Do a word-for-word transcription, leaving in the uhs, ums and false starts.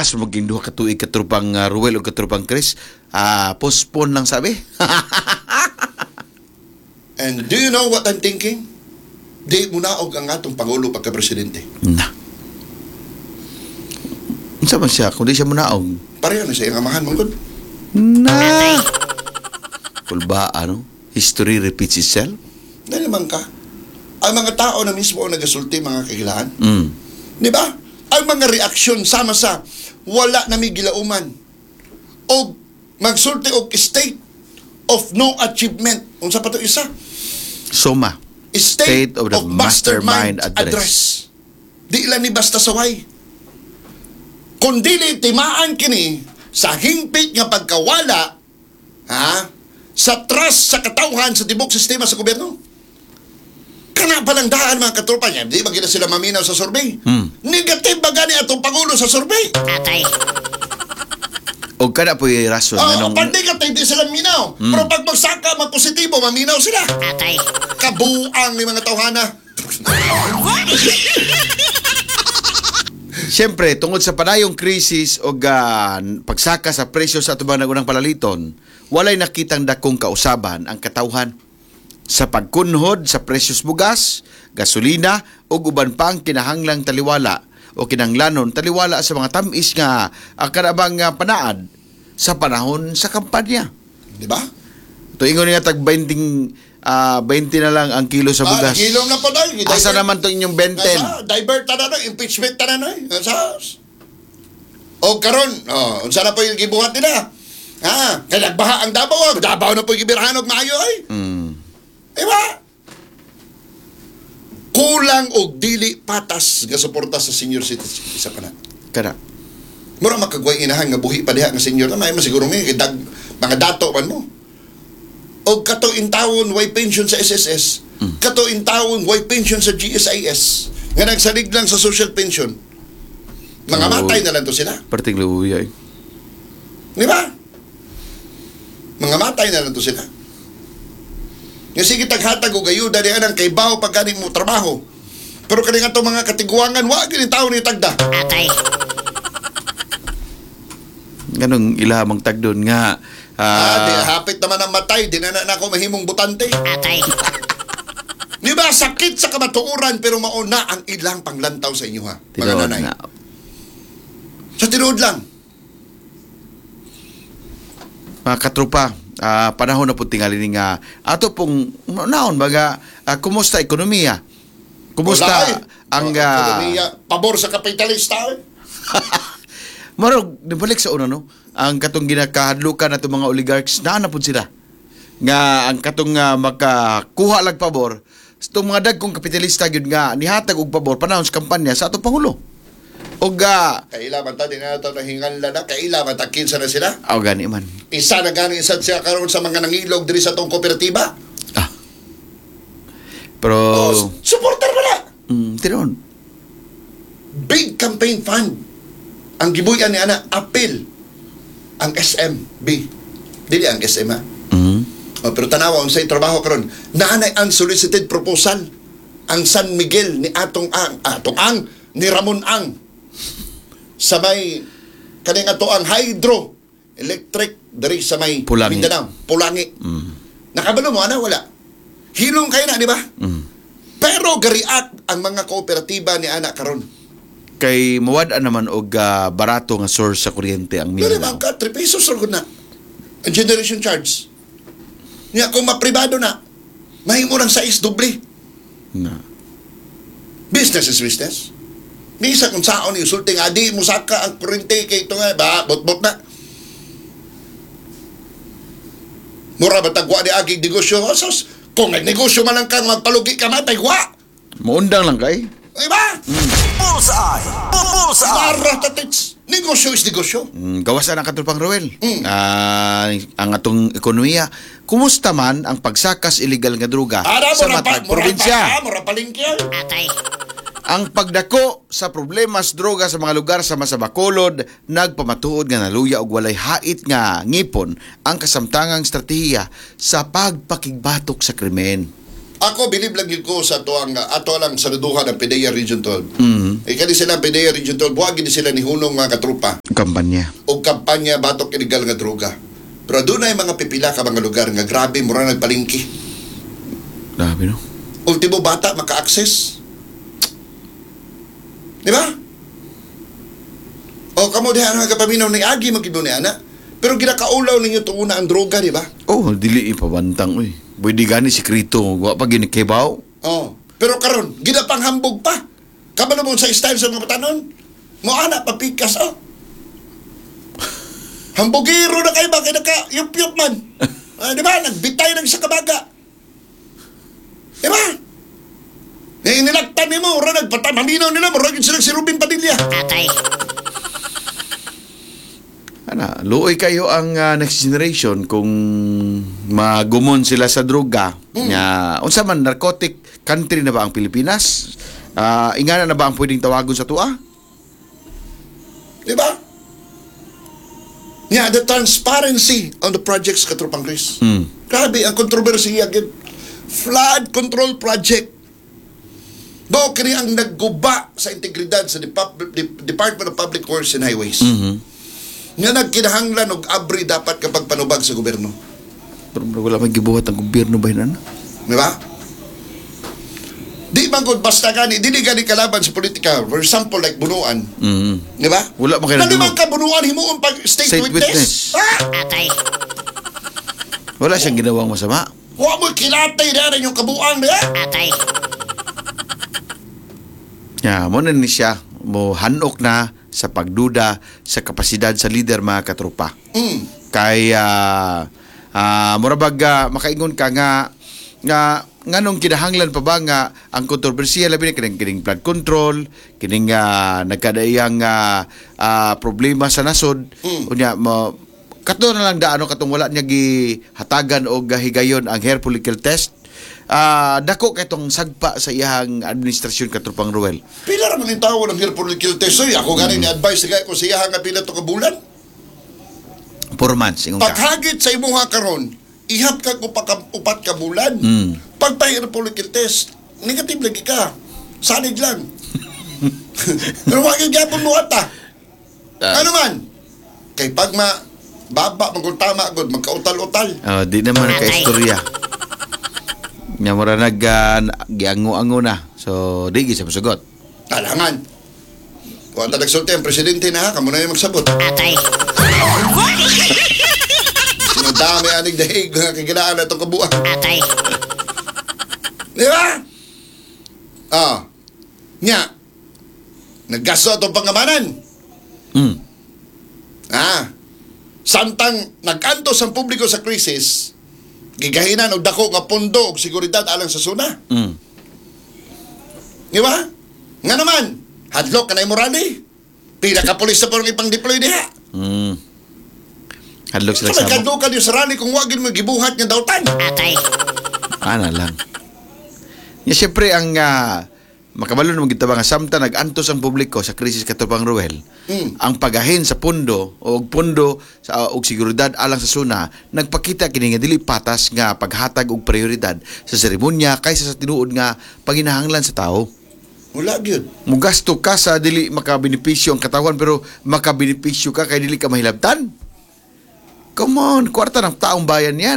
Taas maging duha ka tuig katrupang uh, Ruel o katrupang Chris. Ah, postpone lang sabi. And do you know what I'm thinking? Di mo naog ang atong Pangulo pagka-presidente. Na. Unsa man siya kung di siya munaog? Pareho na siya ang amahan mong good. Na. Kulba ano? History repeats itself? Dahil naman ka. Ang mga tao na mismo ang nagasulti mga kagilaan. Mm. Di ba? Ang mga reaksyon sama sa wala na may gilauman o magsulti og state of no achievement. Unsa pa to isa? Soma. State, State of the of Mastermind Mastermind Address. Address. Di lang ni basta saway. Kung dili timaan kini sa hingpit nga pagkawala ha, sa trust sa katawhan sa tibok sistema sa gobyerno. Kana palang daan mga katropa niya, di ba gina sila maminaw sa survey? Hmm. Negative ba gani atong Pangulo sa survey? Atay. O kada po yung rason. Oo, Anong... pag negative di sila minaw. Hmm. Pero pag magsaka, magpositibo, maminaw sila. Atay. Kabuang ni mga tawhana. Siyempre, tungod sa padayong krisis o uh, pagsaka sa presyo sa atubang nagunang palaliton, walay nakitang dakong kausaban ang katawhan sa pagkunhod sa presyos bugas, gasolina o uban pang kinahanglang taliwala o kinanglanon taliwala sa mga tamis nga ang karabang nga panaad sa panahon sa kampanya. Di ba? Tuingon nga tag twenty, uh, twenty na lang ang kilo sa bugas. Ah, kilom na po dahil. Asa naman to inyong twenty? Asa, divert ta na na, impeachment ta na na. Asa? O karon, oh, unsa na po yung gibuhat nila? Ha, kaya nagbaha ang Davao, Davao na po yung gibirahan og maayo ay. Mm. Diba? Kulang og dili patas nga suporta sa senior citizen isa pa na. Kada. Mura makagway inahan nga buhi pa diha nga senior na may masiguro may dag mga dato man mo. Og kato intawon way pension sa S S S. Mm. Kato intawon way pension sa G S I S. Nga nagsalig lang sa social pension. Mga Oh. matay na lang to sila. Parting luya eh. Di ba? Mga matay na lang to sila. Nga sige taghatag og ayuda di anang kay baho pag kaning mo trabaho. Pero kani nga to mga katiguangan wa gini tawo ni tagda. Atay. Ganong ilamang tagdon nga Ah, di ah, hapit naman ang matay, di na na ako mahimong butante. Atay. Di ba sakit sa kamatuoran pero mauna ang ilang panglantaw sa inyo ha, mga tinuod nanay. nga. Sa tinuod lang. Mga katropa, ah, panahon na po tingali ni nga ato pong naon baga ah, kumusta ekonomiya? Kumusta Wala, eh. ang Mga ah, ekonomiya, pabor sa kapitalista eh. marog nibalik sa una no ang katong ginakahadlukan nato mga oligarchs na na pud sila nga ang katong uh, makakuha lag pabor itong mga dagkong kapitalista gyud nga nihatag og pabor panahon sa kampanya sa atong pangulo og uh, Kaila man ta, di na ito nahinganla na, kaila man ta, kinsa na sila. aw gani man Isa na gani isa siya karon sa mga nangilog diri sa tong kooperatiba. ah pero Oh, supporter mo na. mm, tinon Big campaign fund. Ang gibuyan ni ana apil ang S M B. Dili ang S M ha. mm, Oh, pero tanawa unsay trabaho karon. Naanay unsolicited proposal ang San Miguel ni atong ang atong ang ni Ramon Ang sa may kaning ato ang hydro electric diri sa may Pulangi. Mindanao, Pulangi. mm, Nakabalo mo ana wala. Hilong kayo na, di ba? mm. Pero gariak ang mga kooperatiba ni ana karon. Kay mawad naman og uh, barato nga source sa kuryente ang Pero Mindanao. man ka, three pesos or na. Ang generation charge. Nga, kung mapribado na, mahimo lang sa is doble. Nga. Business is business. Misa kung saon ni usulting adi mo saka ang kuryente kay ito nga, ba, bot-bot na. Mura ba tagwa di agig negosyo? Sos, kung nagnegosyo man lang kang magpalugi ka matay, wa! Maundang lang kay. Diba? Bullseye! Bullseye! Mara tatits. Negosyo is negosyo. Mm, gawasan ang katulpang Roel. Mm. Ah, ang atong ekonomiya. Kumusta man ang pagsakas illegal nga droga Ara, sa mura pa, matag mura probinsya? pa, mura palingkyan. Atay. Ang pagdako sa problemas droga sa mga lugar sa Masabacolod nagpamatuod nga naluya og walay hait nga ngipon ang kasamtangang estratehiya sa pagpakigbatok sa krimen. Ako, bilib lang yun ko sa tuwang, ato lang saluduhan ng P D E A Region twelve. Mm. Ika di sila P D E A Region twelve, buhagin di sila ni Hunong mga katrupa Kampanya. o kampanya batok illegal nga droga. Pero doon ay mga pipila ka mga lugar nga grabe, mura nagpalingki. Grabe, no? Ultimo bata, maka-access. Di ba? O kamo diha nga kapaminaw ni Agi magido ni ana. Pero ginakaulaw ninyo ito una ang droga, di ba? Oh, dili ipabantang, uy. Pwede gani sikrito. Wa pa ginikibaw. Oh. Pero karon, ginapanghambog pa. Kabalo mo sa style sa mga batanon. Mo ana papikas oh. Hambogiro na kayo ba kay naka yup-yup man. Ah, di ba? Nagbitay ng sa kabaga. Di ba? Eh, inilaktan ni mo, ora nagpatamaminaw nila, maragin sila si Ruben Padilla. Atay. Ana, luoy kayo ang ah, next generation kung magumon sila sa droga. Nya, unsa man narcotic country na ba ang Pilipinas? Ah, ingana na ba ang pwedeng tawagon sa tua? Di ba? Yeah, the transparency on the projects, Katropang Chris. Mm. Grabe, ang kontrobersiya yun. Flood control project. Bao kini ang nagguba sa integridad sa Depap- Dep- Department of Public Works and Highways. Mhm. Nga nagkinahanglan og abri dapat kapag panubag sa gobyerno. Pero wala may gibuhat ang gobyerno ba yun? Di ba? Di man gud basta gani, dili gani kalaban sa politika. For example, like bunuan. Mhm. Di ba? Wala man kayo Nadi man nagbuno. ka bunuan, himuon pag state, State witness. witness. Ah! Atay. Wala siyang ginawang masama. Huwag mo kinatay na rin yung kabuang na. Atay. Ya, mo na ni siya mo hanok na sa pagduda sa kapasidad sa leader mga katropa. Mm. Kaya ah murabag ah, makaingon ka nga nga nganong kinahanglan pa ba nga ang kontrobersiya labi na kining kining flood control, kining uh, nagkadaiyang ah, ah, problema sa nasod. Mm. Unya mo kato na lang daano katong wala niya gihatagan o gahigayon ang hair follicle test. Ah, dako kay tong sagpa sa iyang administrasyon katropang Ruel. Pila ra man yung tao ng hair follicle test. Oy, ako ganing ni advice kay ko siya nga pila to ka bulan. Four months ingon ka. Paghagit sa imuha karon, ihap ka ko pa ka, upat ka bulan. Mm. Pag pa hair follicle test, negative lagi ka. Salig lang. Pero wag yung gyapon mo ata. Ah. Ano man? Kay pag ma baba magkung tama agad magkautal-utal. Oh, di naman ka istorya. Nya mura nag uh, giango-ango na. So di gyud sa pasugot. Talangan. Kung anta nagsulti ang presidente na ha, kamo na yung magsabot. Atay. Sinadami anig dahig nga kagilaan na itong kabuang. Atay. Di ba? Ah. Nya. Naggasto itong pangamanan. Mm. Ah. Samtang nag-antos ang publiko sa krisis, gigahinan og dako nga pondo og seguridad alang sa suna. Mm. Di ba? Nga naman, hadlok ka na yung morale. Pila ka pulis sa parang ipang-deploy diha. Mm. Hadlok So sila may sa mo. kadlukan yung sarali kung wagin mo gibuhat nga dautan. Atay. Ana lang. Ya syempre ang uh, makabalo naman kita nga samtang nag-antos ang publiko sa krisis katropang Ruel. Mm. Ang pagahin sa pundo o pundo sa og seguridad alang sa suna nagpakita kini nga dili patas nga paghatag og prioridad sa seremonya kaysa sa tinuod nga panginahanglan sa tao. Wala gyud. Mugasto ka sa dili makabenepisyo ang katawan pero makabenepisyo ka kay dili ka mahilabtan. Come on, kwarta ng taong bayan yan.